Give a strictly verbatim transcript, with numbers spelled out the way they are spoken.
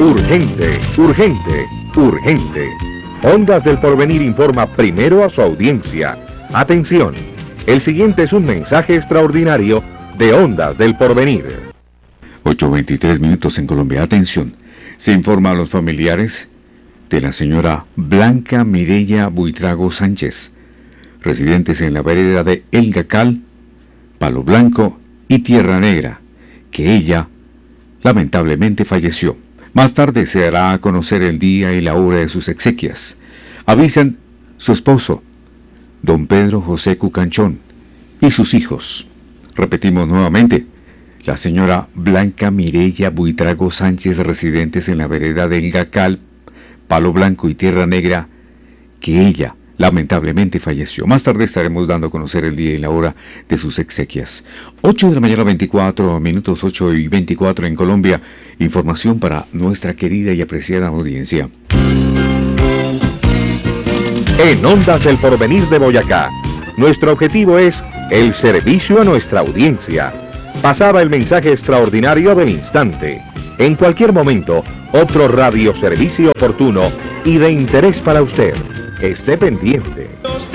Urgente, urgente, urgente. Ondas del Porvenir informa primero a su audiencia. Atención, el siguiente es un mensaje extraordinario de Ondas del Porvenir. ocho veintitrés minutos en Colombia. Atención, se informa a los familiares de la señora Blanca Mireya Buitrago Sánchez, residentes en la vereda de El Gacal, Palo Blanco y Tierra Negra, que ella lamentablemente falleció. Más tarde se dará a conocer el día y la hora de sus exequias. Avisan su esposo, don Pedro José Cucanchón, y sus hijos. Repetimos nuevamente, la señora Blanca Mireya Buitrago Sánchez, residentes en la vereda del Gacal, Palo Blanco y Tierra Negra, que ella lamentablemente falleció. Más tarde estaremos dando a conocer el día y la hora de sus exequias. ocho de la mañana, veinticuatro minutos, ocho y veinticuatro en Colombia. Información para nuestra querida y apreciada audiencia. En Ondas del Porvenir de Boyacá, nuestro objetivo es el servicio a nuestra audiencia. Pasaba el mensaje extraordinario del instante. En cualquier momento, otro radioservicio oportuno y de interés para usted. Esté pendiente.